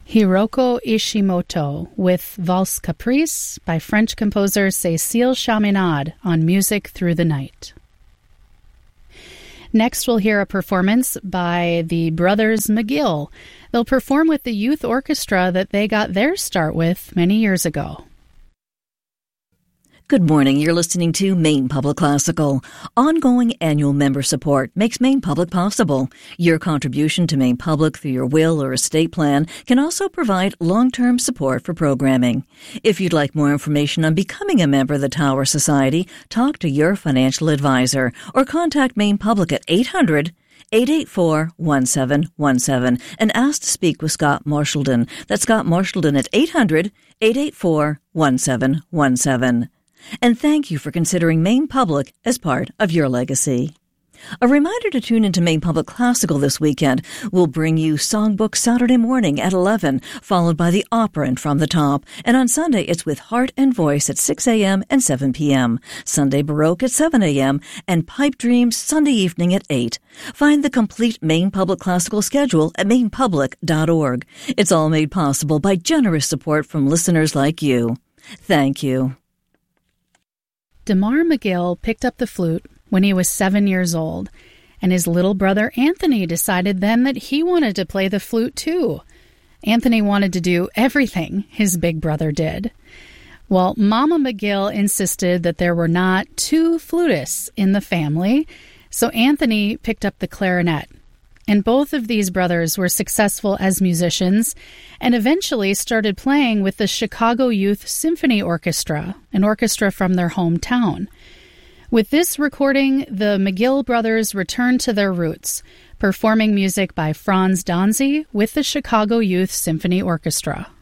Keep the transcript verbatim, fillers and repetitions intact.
Hiroko Ishimoto with Valse Caprice by French composer Cécile Chaminade on Music Through the Night. Next, we'll hear a performance by the Brothers McGill. They'll perform with the youth orchestra that they got their start with many years ago. Good morning. You're listening to Maine Public Classical. Ongoing annual member support makes Maine Public possible. Your contribution to Maine Public through your will or estate plan can also provide long-term support for programming. If you'd like more information on becoming a member of the Tower Society, talk to your financial advisor or contact Maine Public at eight hundred, eight eight four, one seven one seven and ask to speak with Scott Marshallton. That's Scott Marshallton at eight hundred, eight eight four, one seven one seven. And thank you for considering Maine Public as part of your legacy. A reminder to tune into Maine Public Classical this weekend. We'll bring you Songbook Saturday morning at eleven, followed by the opera and From the Top. And on Sunday, it's with Heart and Voice at six a.m. and seven p.m. Sunday Baroque at seven a.m. and Pipe Dreams Sunday evening at eight. Find the complete Maine Public Classical schedule at maine public dot org. It's all made possible by generous support from listeners like you. Thank you. DeMar McGill picked up the flute when he was seven years old, and his little brother Anthony decided then that he wanted to play the flute too. Anthony wanted to do everything his big brother did. Well, Mama McGill insisted that there were not two flutists in the family, so Anthony picked up the clarinet. And both of these brothers were successful as musicians and eventually started playing with the Chicago Youth Symphony Orchestra, an orchestra from their hometown. With this recording, the McGill brothers returned to their roots, performing music by Franz Danzy with the Chicago Youth Symphony Orchestra.